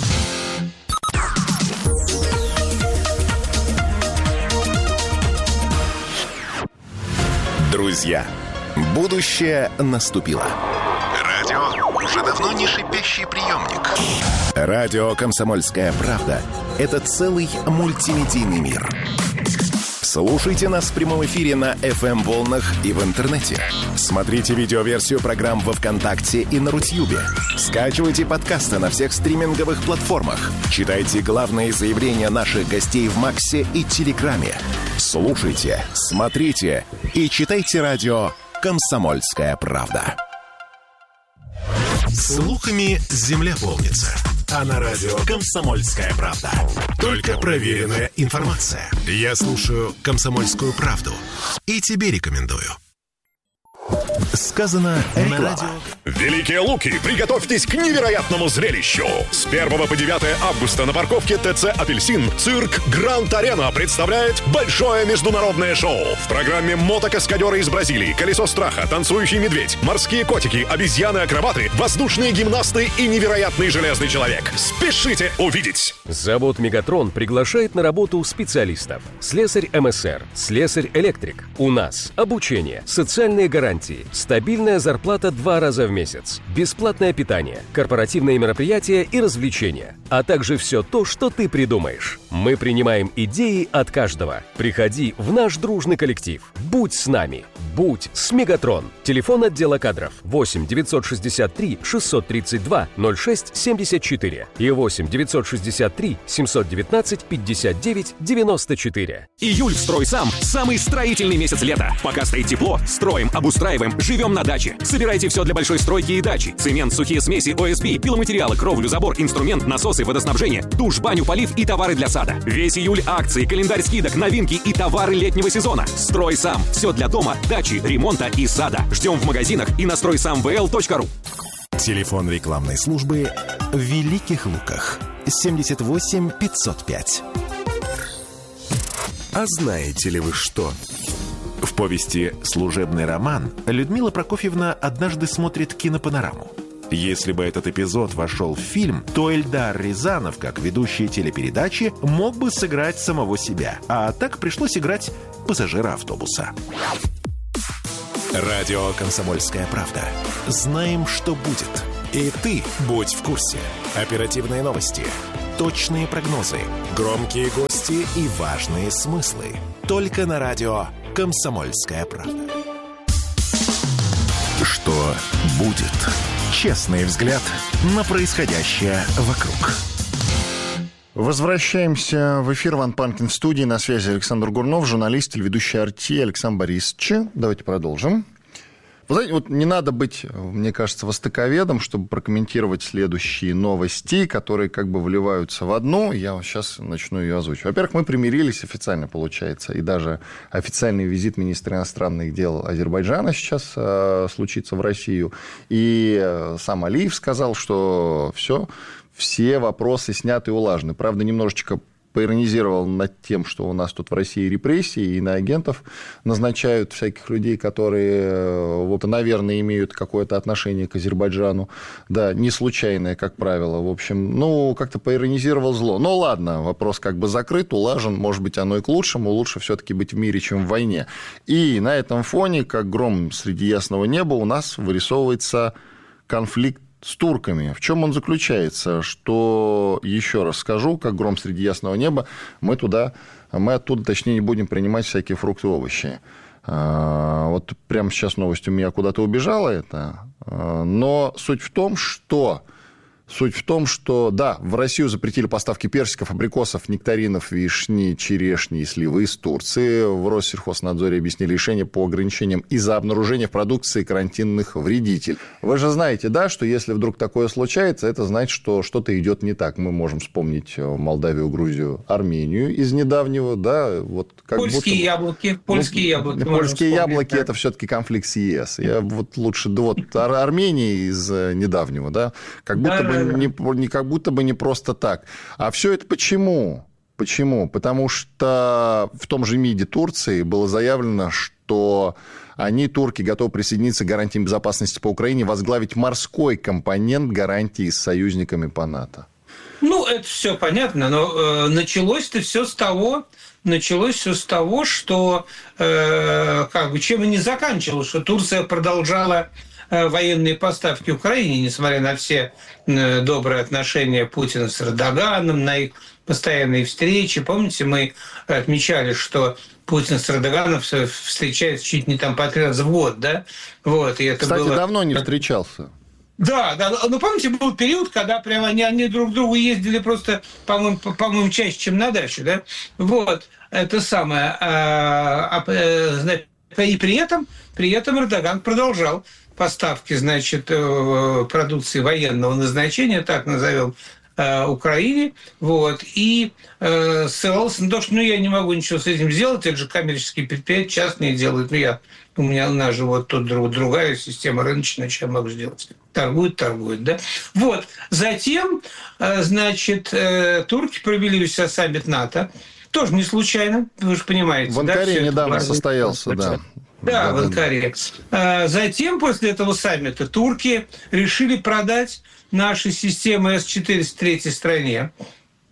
Друзья, будущее наступило. Радио уже давно не шипящий приемник. Радио «Комсомольская правда» — это целый мультимедийный мир. Слушайте нас в прямом эфире на эф эм-волнах и в интернете. Смотрите видеоверсию программ во ВКонтакте и на Рутьюбе. Скачивайте подкасты на всех стриминговых платформах. Читайте главные заявления наших гостей в Максе и Телеграме. Слушайте, смотрите и читайте радио «Комсомольская правда». Слухами земля полнится. А на радио «Комсомольская правда» только проверенная информация. Я слушаю «Комсомольскую правду» и тебе рекомендую. Сказано на радио. Великие Луки, приготовьтесь к невероятному зрелищу. С первого по девятое августа на парковке ТЦ «Апельсин» цирк «Гранд Арена» представляет большое международное шоу. В программе мотокаскадеры из Бразилии, колесо страха, танцующий медведь, морские котики, обезьяны-акробаты, воздушные гимнасты и невероятный железный человек. Спешите увидеть! Завод «Мегатрон» приглашает на работу специалистов. Слесарь эм эс эр, слесарь-электрик. У нас обучение, социальные гарантии, стабильная зарплата два раза в месяц, бесплатное питание, корпоративные мероприятия и развлечения, а также все то, что ты придумаешь. Мы принимаем идеи от каждого. Приходи в наш дружный коллектив. Будь с нами. Будь с Мегатрон. Телефон отдела кадров восемь девятьсот шестьдесят три шестьсот тридцать два ноль шесть семьдесят четыре и восемь девятьсот шестьдесят три семьсот девятнадцать пятьдесят девять девяносто четыре. Июль в «Стройсам» – самый строительный месяц лета. Пока стоит тепло, строим, обустраиваем, живем на даче. Собирайте все для большой стройки и дачи. Цемент, сухие смеси, о эс би, пиломатериалы, кровлю, забор, инструмент, насосы, водоснабжение, душ, баню, полив и товары для сада. Весь июль акции, календарь скидок, новинки и товары летнего сезона. «Стройсам» – все для дома, дачи, ремонта и сада. Ждем в магазинах и на стройсам вэ эл точка ру. Телефон рекламной службы в Великих Луках. семьдесят восемь пятьсот пять. А знаете ли вы что? В повести «Служебный роман» Людмила Прокофьевна однажды смотрит кинопанораму. Если бы этот эпизод вошел в фильм, то Эльдар Рязанов, как ведущий телепередачи, мог бы сыграть самого себя. А так пришлось играть пассажира автобуса. Радио «Комсомольская правда». Знаем, что будет. И ты будь в курсе. Оперативные новости, точные прогнозы, громкие гости и важные смыслы. Только на радио «Комсомольская правда». Что будет? Честный взгляд на происходящее вокруг. Возвращаемся в эфир. Ван Панкин в студии. На связи Александр Гурнов, журналист, телеведущий эр ти Александр Борисович. Давайте продолжим. Вы знаете, вот не надо быть, мне кажется, востоковедом, чтобы прокомментировать следующие новости, которые как бы вливаются в одну. Я сейчас начну ее озвучивать. Во-первых, мы примирились официально, получается, и даже официальный визит министра иностранных дел Азербайджана сейчас э, случится в Россию. И э, сам Алиев сказал, что все, все вопросы сняты и улажены. Правда, немножечко поиронизировал над тем, что у нас тут в России репрессии, и на агентов назначают всяких людей, которые, вот, наверное, имеют какое-то отношение к Азербайджану. Да, не случайное, как правило. В общем, ну, как-то поиронизировал зло. Ну, ладно, вопрос как бы закрыт, улажен. Может быть, оно и к лучшему. Лучше все-таки быть в мире, чем в войне. И на этом фоне, как гром среди ясного неба, у нас вырисовывается конфликт с турками. В чем он заключается? Что, еще раз скажу, как гром среди ясного неба, мы туда, мы оттуда, точнее, не будем принимать всякие фрукты и овощи. Вот прямо сейчас новость у меня куда-то убежала это. Но суть в том, что... Суть в том, что, да, в Россию запретили поставки персиков, абрикосов, нектаринов, вишни, черешни и сливы из Турции. В Россельхознадзоре объяснили решение по ограничениям из-за обнаружения в продукции карантинных вредителей. Вы же знаете, да, что если вдруг такое случается, это значит, что что-то идет не так. Мы можем вспомнить Молдавию, Грузию, Армению из недавнего, да, вот как польские будто... яблоки, польские ну, яблоки. Польские яблоки, да. Это все-таки конфликт с ЕС. Я вот лучше, вот Армения из недавнего, да, как будто да, бы Не, не как будто бы не просто так. А все это почему? Почему? Потому что в том же МИДе Турции было заявлено, что они, турки, готовы присоединиться к гарантиям безопасности по Украине, возглавить морской компонент гарантий с союзниками по НАТО. Ну, это все понятно, но э, началось-то все с того, началось все с того, что э, как бы чем и не заканчивалось, что Турция продолжала военные поставки Украине, несмотря на все добрые отношения Путина с Эрдоганом, на их постоянные встречи. Помните, мы отмечали, что Путин с Эрдоганом встречается чуть не там по три раза в год, да? Вот, и это Кстати, было... давно не встречался. Да, да. Ну, помните, был период, когда прямо они, они друг к другу ездили просто, по-моему, по-моему, чаще, чем на дачу, да? Вот, это самое. И при этом, при этом Эрдоган продолжал поставки, значит, продукции военного назначения, так назовем, Украине, вот, и э, ссылался на то, что ну, я не могу ничего с этим сделать, это же коммерческие предприятия частные делают, ну, я, у меня, у нас же вот тут другая система рыночная, что я могу сделать? Торгуют, торгуют, да? Вот, затем, э, значит, э, турки провели у себя саммит НАТО, тоже не случайно, вы же понимаете. В Анкаре да, недавно состоялся, да. Да, в Анкаре. Затем, после этого саммита, турки решили продать наши системы эс четыреста третьей стране.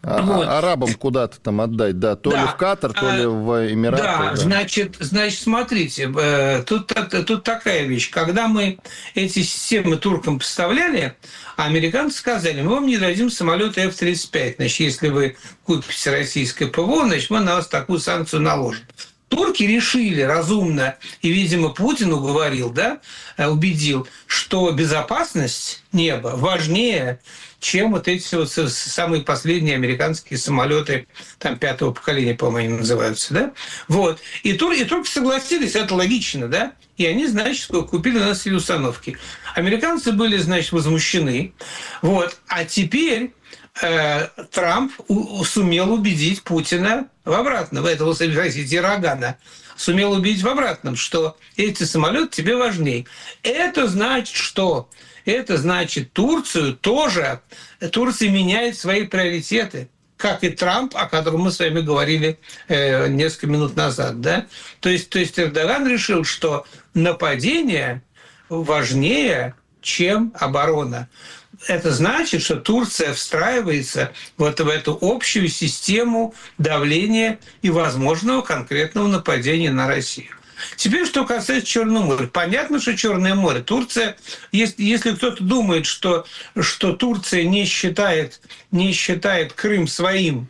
А, вот. Арабам куда-то там отдать, да, то да. ли в Катар, то ли в Эмираты. Да, да. Значит, значит, смотрите, тут, тут такая вещь. Когда мы эти системы туркам поставляли, американцы сказали, мы вам не дадим самолеты эф тридцать пять. Значит, если вы купите российское ПВО, значит, мы на вас такую санкцию наложим. Турки решили разумно, и, видимо, Путин уговорил, да, убедил, что безопасность неба важнее, чем вот эти вот самые последние американские самолеты, там, пятого поколения, по-моему, они называются, да? Вот. И, тур, и турки согласились, это логично, да? И они, значит, купили у нас все установки. Американцы были, значит, возмущены. Вот. А теперь э, Трамп у, сумел убедить Путина в обратном, в этого, простите, Рогана, сумел убедить в обратном, что эти самолеты тебе важнее. Это значит, что... Это значит, Турцию тоже, Турция меняет свои приоритеты, как и Трамп, о котором мы с вами говорили э, несколько минут назад. Да? То есть, то есть Эрдоган решил, что нападение важнее, чем оборона. Это значит, что Турция встраивается вот в эту общую систему давления и возможного конкретного нападения на Россию. Теперь, что касается Черного моря. Понятно, что Черное море. Турция, если, если кто-то думает, что, что Турция не считает, не считает Крым своим,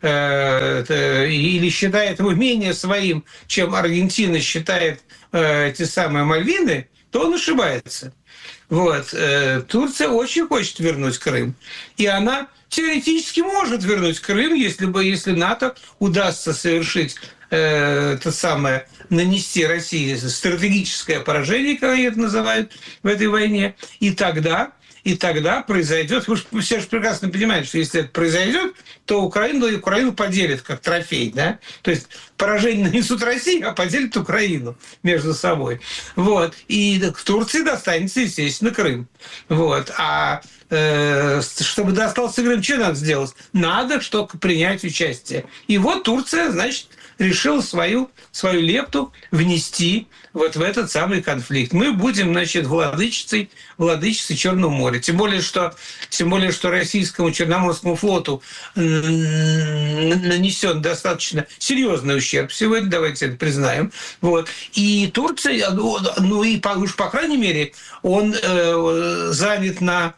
э, или считает его менее своим, чем Аргентина считает э, эти самые Мальвины, то он ошибается. Вот. Э, Турция очень хочет вернуть Крым. И она теоретически может вернуть Крым, если бы, если НАТО удастся совершить э, это самое, нанести России стратегическое поражение, как они это называют, в этой войне, и тогда, и тогда произойдет, вы все же прекрасно понимаете, что если это произойдет, то Украину, Украину поделят как трофей, да? То есть поражение нанесут России, а поделят Украину между собой. Вот. И к Турции достанется, естественно, Крым. Вот. А э, чтобы достался Крым, что надо сделать? Надо, чтобы принять участие. И вот Турция, значит, решил свою, свою лепту внести вот в этот самый конфликт. Мы будем, значит, владычицей, владычицей Черного моря. Тем более, что, тем более, что российскому Черноморскому флоту нанесен достаточно серьезный ущерб сегодня, давайте это признаем. Вот. И Турция, ну и уж по крайней мере, он э, занят на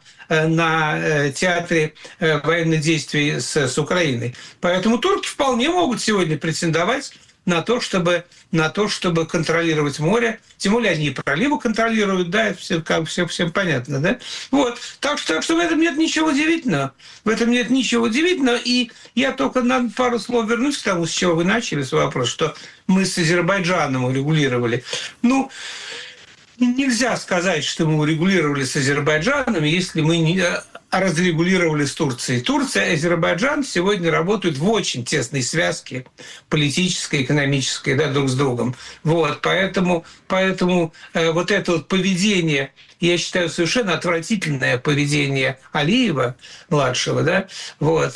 на театре военных действий с, с Украиной. Поэтому турки вполне могут сегодня претендовать на то, чтобы, на то, чтобы контролировать море. Тем более они и проливы контролируют, да, это все, как, все, всем понятно, да. Вот. Так что, так что в этом нет ничего удивительного. В этом нет ничего удивительного. И я только на пару слов вернусь к тому, с чего вы начали свой вопрос, что мы с Азербайджаном урегулировали. Ну, нельзя сказать, что мы урегулировали с Азербайджаном, если мы не разрегулировали с Турцией. Турция и Азербайджан сегодня работают в очень тесной связке политической, экономической, да, друг с другом. Вот, поэтому, поэтому э, вот это вот поведение, я считаю, совершенно отвратительное поведение Алиева, младшего, да, вот,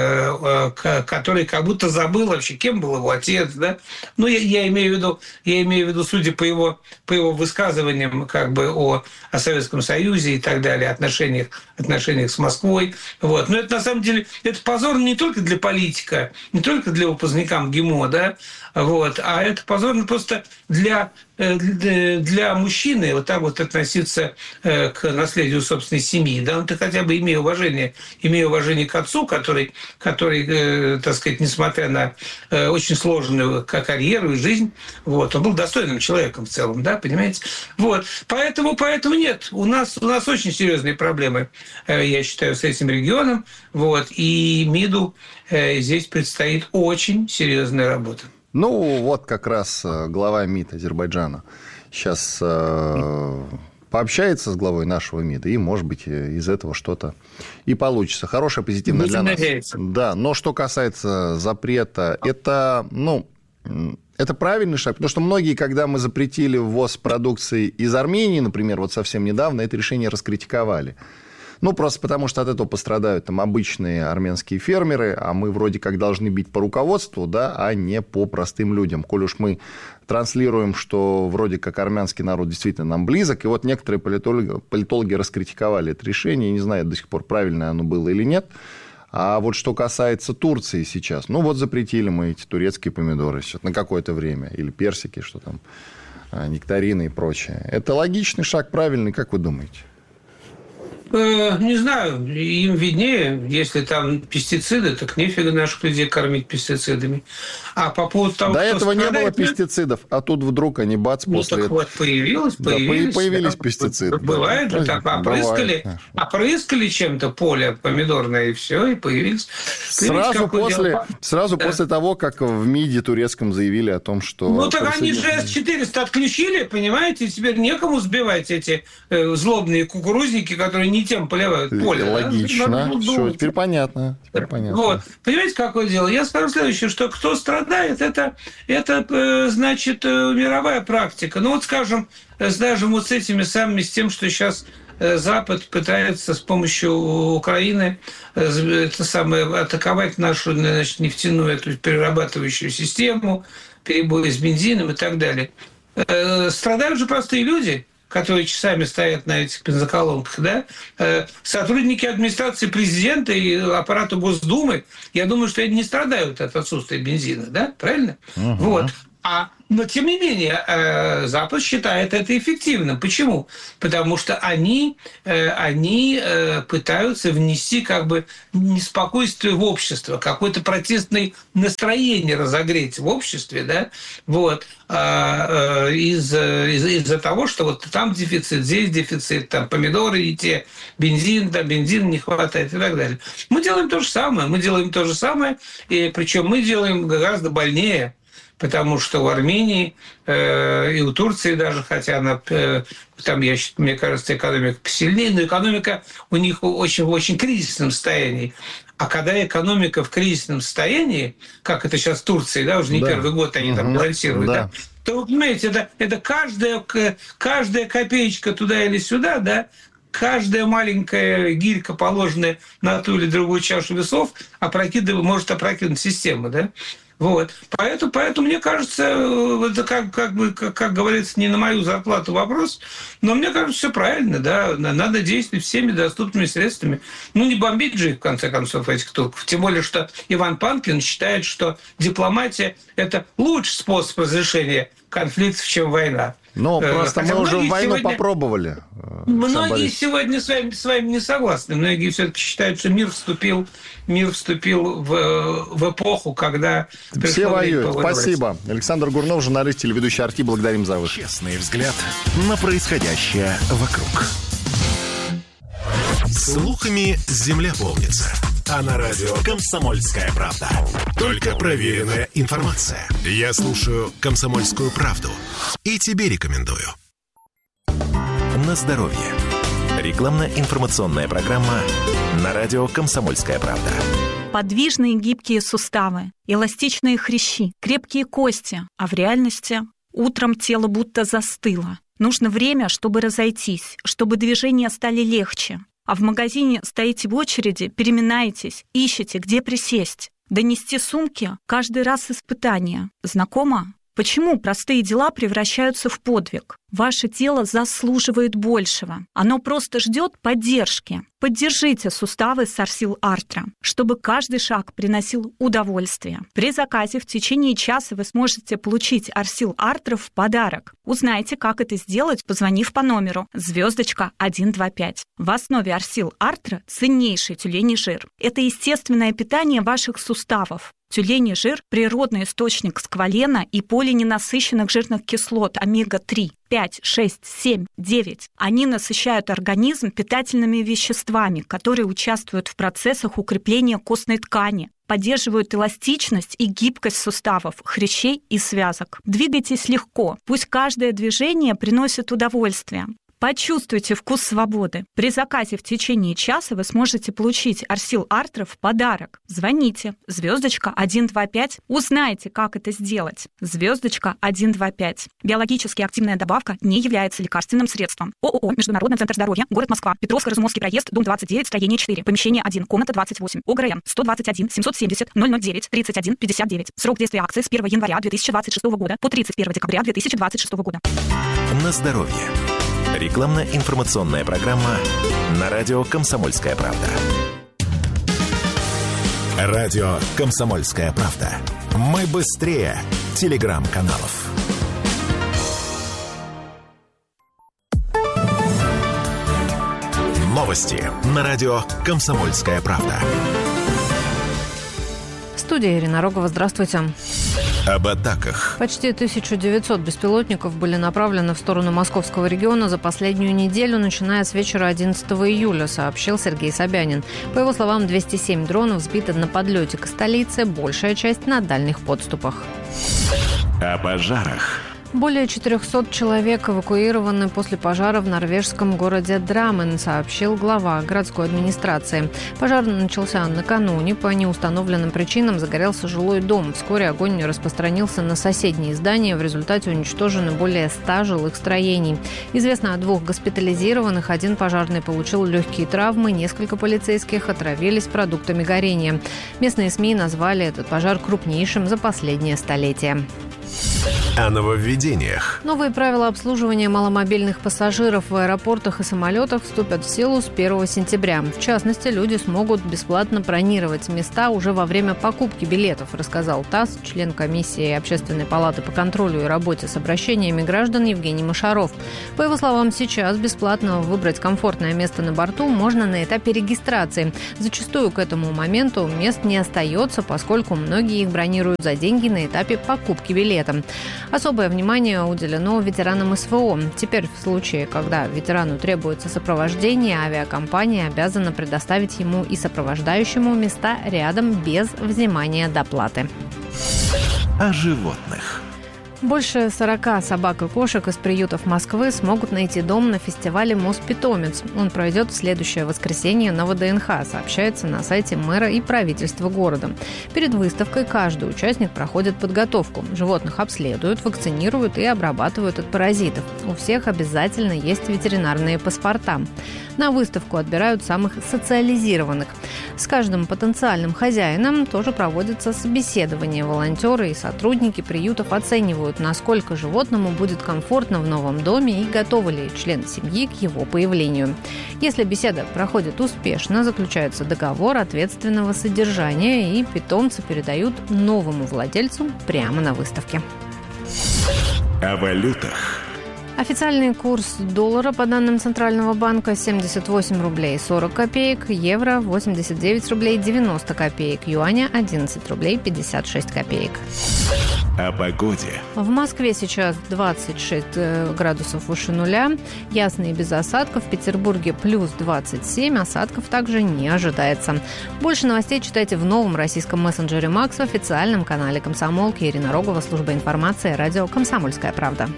э, э, который как будто забыл вообще, кем был его отец, да. Ну, я, я имею в виду, я имею в виду, судя по его, по его высказываниям, как бы о, о Советском Союзе и так далее, отношениях, отношениях с Москвой. Вот. Но это, на самом деле, это позор не только для политика, не только для выпускникам ГИМО, да, вот, а это позорно просто для, для, для мужчины вот так вот относиться к наследию собственной семьи. Да? Ну, ты хотя бы имея уважение, имея уважение к отцу, который, который, так сказать, несмотря на очень сложную карьеру и жизнь, вот, он был достойным человеком в целом, да, понимаете? Вот. Поэтому, поэтому нет, у нас, у нас очень серьезные проблемы, я считаю, с этим регионом, вот, и МИДу здесь предстоит очень серьезная работа. Ну, вот как раз глава МИД Азербайджана сейчас э, пообщается с главой нашего МИДа, и, может быть, из этого что-то и получится. Хорошее, позитивное для нас. Да, но что касается запрета, это, ну, это правильный шаг, потому что многие, когда мы запретили ввоз продукции из Армении, например, вот совсем недавно, это решение раскритиковали. Ну, просто потому, что от этого пострадают там обычные армянские фермеры, а мы вроде как должны бить по руководству, да, а не по простым людям. Коль уж мы транслируем, что вроде как армянский народ действительно нам близок, и вот некоторые политологи, политологи раскритиковали это решение, я не знаю до сих пор, правильное оно было или нет. А вот что касается Турции сейчас, ну вот запретили мы эти турецкие помидоры сейчас на какое-то время, или персики, что там, нектарины и прочее. Это логичный шаг, правильный, как вы думаете? Не знаю, им виднее, если там пестициды, так нефига наших людей кормить пестицидами. А по поводу того, До что этого не было страдает, пестицидов, а тут вдруг они бац ну, после... так вот, появилось, да, появились. появились да, пестициды. Бывает же так, опрыскали, Бывает, опрыскали чем-то поле помидорное, и все, и появились. Сразу, после, сразу да. после того, как в МИДе турецком заявили о том, что... Ну, так они же эс четыреста отключили, понимаете, и теперь некому сбивать эти э, злобные кукурузники, которые не тем поливают поле. Логично. Да? Все, теперь понятно. Теперь понятно. Вот. Понимаете, какое дело? Я скажу следующее, что кто страдает, это, это значит, мировая практика. Ну, вот, скажем, даже вот с этими самыми, с тем, что сейчас Запад пытается с помощью Украины это самое, атаковать нашу, значит, нефтяную эту перерабатывающую систему, перебои с бензином и так далее. Страдают же простые люди, которые часами стоят на этих бензоколонках, да, сотрудники администрации президента и аппарата Госдумы, я думаю, что они не страдают от отсутствия бензина, да, правильно? Uh-huh. Вот. А, но, тем не менее, Запад считает это эффективным. Почему? Потому что они, они пытаются внести как бы неспокойствие в общество, какое-то протестное настроение разогреть в обществе, да, вот, из, из, из-за того, что вот там дефицит, здесь дефицит, там помидоры и те, бензин, да, бензина не хватает и так далее. Мы делаем то же самое, мы делаем то же самое, и причем мы делаем гораздо больнее, потому что в Армении э, и у Турции даже, хотя она, э, там, я, мне кажется, экономика посильнее, но экономика у них очень, в очень кризисном состоянии. А когда экономика в кризисном состоянии, как это сейчас в Турции, да, уже не да. первый год они угу. там балансируют, да. Да, то, вы понимаете, это, это каждая, каждая копеечка туда или сюда, да, каждая маленькая гирька, положенная на ту или другую чашу весов, опрокидывает, может опрокинуть систему, да. Вот. Поэтому, поэтому, мне кажется, это как, как бы, как, как говорится, не на мою зарплату вопрос, но мне кажется, все правильно, да, надо действовать всеми доступными средствами. Ну, не бомбить же их, в конце концов, этих турков. Тем более, что Иван Панкин считает, что дипломатия – это лучший способ разрешения конфликтов, чем война. Ну, просто Хотя мы уже войну сегодня, попробовали. Многие сегодня с вами, с вами не согласны. Многие все-таки считают, что мир вступил, мир вступил в, в эпоху, когда... Все воюют. Спасибо. Александр Гурнов, журналист, телеведущий Арти. Благодарим за выход. Честный взгляд на происходящее вокруг. Слухами земля полнится. А на радио «Комсомольская правда». Только проверенная информация. Я слушаю «Комсомольскую правду» и тебе рекомендую. На здоровье. Рекламно-информационная программа на радио «Комсомольская правда». Подвижные гибкие суставы, эластичные хрящи, крепкие кости. А в реальности утром тело будто застыло. Нужно время, чтобы разойтись, чтобы движения стали легче. А в магазине стоите в очереди, переминаетесь, ищете, где присесть. Донести сумки – каждый раз испытание. Знакомо? Почему простые дела превращаются в подвиг? Ваше тело заслуживает большего. Оно просто ждет поддержки. Поддержите суставы Сарсил Артра, чтобы каждый шаг приносил удовольствие. При заказе в течение часа вы сможете получить Арсил Артра в подарок. Узнайте, как это сделать, позвонив по номеру звездочка один два пять. В основе Арсил Артра ценнейший тюленей жир. Это естественное питание ваших суставов. Тюленей жир – природный источник сквалена и полиненасыщенных жирных кислот омега три, пять, шесть, семь, девять. Они насыщают организм питательными веществами, которые участвуют в процессах укрепления костной ткани, поддерживают эластичность и гибкость суставов, хрящей и связок. Двигайтесь легко, пусть каждое движение приносит удовольствие. Почувствуйте вкус свободы. При заказе в течение часа вы сможете получить Арсил Артра в подарок. Звоните. Звездочка один два пять. Узнайте, как это сделать. Звездочка один два пять. Биологически активная добавка не является лекарственным средством. ООО «Международный центр здоровья», город Москва. Петровско-Разумовский проезд, дом двадцать девять, строение четыре, помещение один, комната двадцать восемь. ОГРН сто двадцать один семьсот семьдесят ноль ноль девять тридцать один пятьдесят девять. Срок действия акции с первого января две тысячи двадцать шестого года по тридцать первого декабря две тысячи двадцать шестого года. На здоровье. Рекламно-информационная программа на радио «Комсомольская правда». Радио «Комсомольская правда». Мы быстрее телеграм-каналов. Новости на радио «Комсомольская правда». В студии Ирина Рогова. Здравствуйте. Об атаках. Почти тысяча девятьсот беспилотников были направлены в сторону московского региона за последнюю неделю, начиная с вечера одиннадцатого июля, сообщил Сергей Собянин. По его словам, двести семь дронов сбиты на подлете к столице, большая часть на дальних подступах. О пожарах. Более четырехсот человек эвакуированы после пожара в норвежском городе Драмmen, сообщил глава городской администрации. Пожар начался накануне. По неустановленным причинам загорелся жилой дом. Вскоре огонь распространился на соседние здания. В результате уничтожены более ста жилых строений. Известно о двух госпитализированных. Один пожарный получил легкие травмы. Несколько полицейских отравились продуктами горения. Местные СМИ назвали этот пожар крупнейшим за последнее столетие. О нововведениях. Новые правила обслуживания маломобильных пассажиров в аэропортах и самолетах вступят в силу с первого сентября. В частности, люди смогут бесплатно бронировать места уже во время покупки билетов, рассказал ТАСС член комиссии Общественной палаты по контролю и работе с обращениями граждан Евгений Машаров. По его словам, сейчас бесплатно выбрать комфортное место на борту можно на этапе регистрации. Зачастую к этому моменту мест не остается, поскольку многие их бронируют за деньги на этапе покупки билета. Особое внимание уделено ветеранам СВО. Теперь в случае, когда ветерану требуется сопровождение, авиакомпания обязана предоставить ему и сопровождающему места рядом без взимания доплаты. О животных. Больше сорока собак и кошек из приютов Москвы смогут найти дом на фестивале «Моспитомец». Он пройдет в следующее воскресенье на ВДНХ, сообщается на сайте мэра и правительства города. Перед выставкой каждый участник проходит подготовку. Животных обследуют, вакцинируют и обрабатывают от паразитов. У всех обязательно есть ветеринарные паспорта. На выставку отбирают самых социализированных. С каждым потенциальным хозяином тоже проводится собеседование. Волонтеры и сотрудники приютов оценивают, насколько животному будет комфортно в новом доме и готовы ли члены семьи к его появлению. Если беседа проходит успешно, заключается договор ответственного содержания, и питомца передают новому владельцу прямо на выставке. О валютах. Официальный курс доллара, по данным Центрального банка, семьдесят восемь рублей сорок копеек, евро восемьдесят девять рублей девяносто копеек, юаня одиннадцать рублей пятьдесят шесть копеек. О погоде. В Москве сейчас двадцать шесть градусов выше нуля, ясно и без осадков. В Петербурге плюс двадцать семь, осадков также не ожидается. Больше новостей читайте в новом российском мессенджере Макс в официальном канале Комсомолки. Ирина Рогова, служба информации, радио «Комсомольская правда».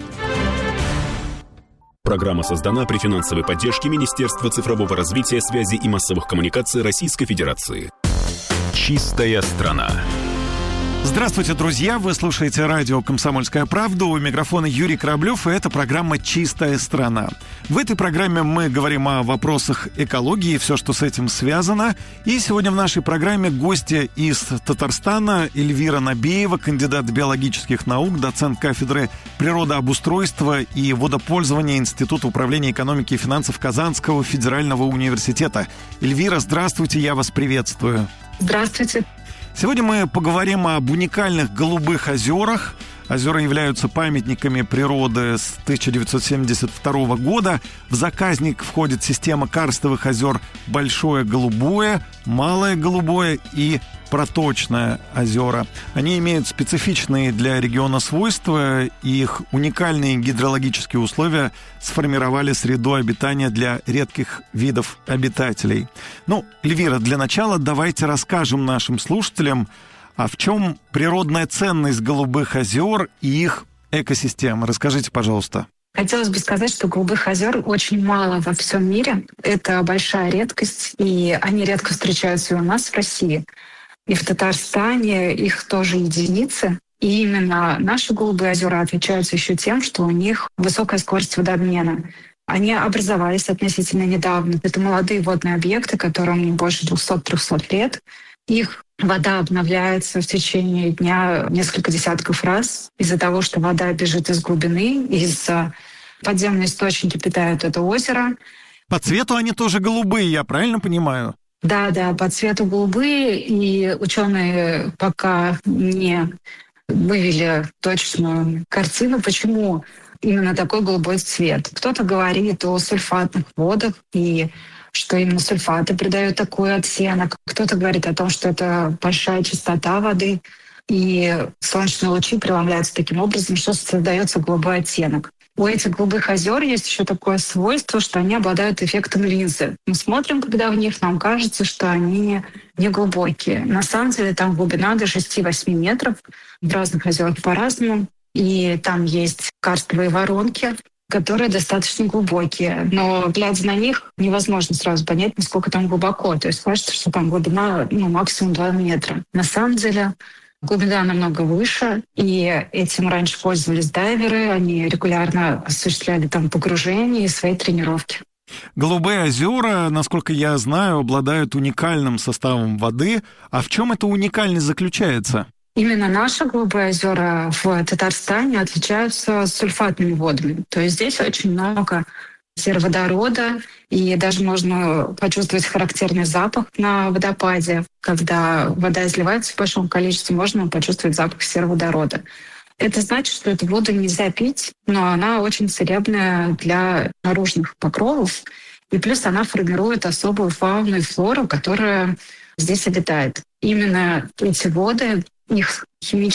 Программа создана при финансовой поддержке Министерства цифрового развития, связи и массовых коммуникаций Российской Федерации. Чистая страна. Здравствуйте, друзья! Вы слушаете радио «Комсомольская правда». У микрофона Юрий Кораблев, и это программа «Чистая страна». В этой программе мы говорим о вопросах экологии, все, что с этим связано. И сегодня в нашей программе гости из Татарстана: Эльвира Набиева, кандидат биологических наук, доцент кафедры природообустройства и водопользования Института управления экономики и финансов Казанского федерального университета. Эльвира, здравствуйте, я вас приветствую. Здравствуйте. Сегодня мы поговорим об уникальных голубых озерах. Озера являются памятниками природы с тысяча девятьсот семьдесят второго года. В заказник входит система карстовых озер Большое Голубое, Малое Голубое и Проточное озера. Они имеют специфичные для региона свойства, и их уникальные гидрологические условия сформировали среду обитания для редких видов обитателей. Ну, Эльвира, для начала давайте расскажем нашим слушателям, а в чем природная ценность голубых озер и их экосистемы. Расскажите, пожалуйста. Хотелось бы сказать, что голубых озер очень мало во всем мире. Это большая редкость, и они редко встречаются и у нас в России. И в Татарстане их тоже единицы. И именно наши голубые озера отличаются еще тем, что у них высокая скорость водообмена. Они образовались относительно недавно. Это молодые водные объекты, которым не больше двухсот-трехсот лет. Их вода обновляется в течение дня несколько десятков раз из-за того, что вода бежит из глубины, из-за подземные источники питают это озеро. По цвету они тоже голубые, я правильно понимаю? Да, да, по цвету голубые, и ученые пока не вывели точную картину, почему именно такой голубой цвет. Кто-то говорит о сульфатных водах, и что именно сульфаты придают такой оттенок. Кто-то говорит о том, что это большая чистота воды, и солнечные лучи преломляются таким образом, что создается голубой оттенок. У этих голубых озер есть еще такое свойство, что они обладают эффектом линзы. Мы смотрим, когда в них, нам кажется, что они не глубокие. На самом деле там глубина до шести-восьми метров. В разных озерах по-разному. И там есть карстовые воронки, которые достаточно глубокие. Но, глядя на них, невозможно сразу понять, насколько там глубоко. То есть кажется, что там глубина ну, максимум два метра. На самом деле глубина намного выше, и этим раньше пользовались дайверы, они регулярно осуществляли там погружения и свои тренировки. Голубые озера, насколько я знаю, обладают уникальным составом воды. А в чем эта уникальность заключается? Именно наши голубые озера в Татарстане отличаются сульфатными водами. То есть здесь очень много сероводорода, и даже можно почувствовать характерный запах на водопаде. Когда вода изливается в большом количестве, можно почувствовать запах сероводорода. Это значит, что эту воду нельзя пить, но она очень целебная для наружных покровов. И плюс она формирует особую фауну и флору, которая здесь обитает. Именно эти воды, их химический